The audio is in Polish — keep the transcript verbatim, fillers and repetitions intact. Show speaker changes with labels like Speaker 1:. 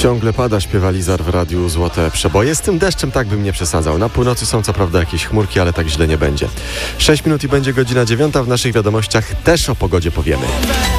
Speaker 1: Ciągle pada, śpiewa Lizar w radiu Złote Przeboje. Z tym deszczem tak bym nie przesadzał. Na północy są co prawda jakieś chmurki, ale tak źle nie będzie. sześć minut i będzie godzina dziewiąta. W naszych wiadomościach też o pogodzie powiemy.